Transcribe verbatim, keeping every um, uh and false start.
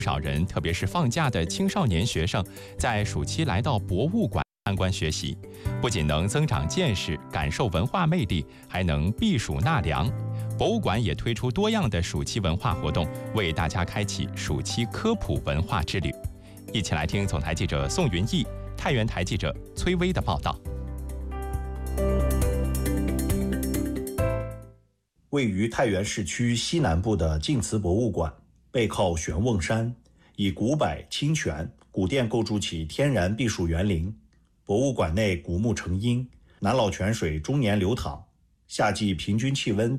不少人，特别是放假的青少年学生，在暑期来到博物馆参观学习，不仅能增长见识、感受文化魅力，还能避暑纳凉。博物馆也推出多样的暑期文化活动，为大家开启暑期科普文化之旅。一起来听总台记者宋云逸、太原台记者崔薇的报道。 位于太原市区西南部的晋祠博物馆，背靠玄瓮山，以古柏、清泉、古殿构筑起天然避暑园林。博物馆内古木成荫，南老泉水终年流淌，夏季平均气温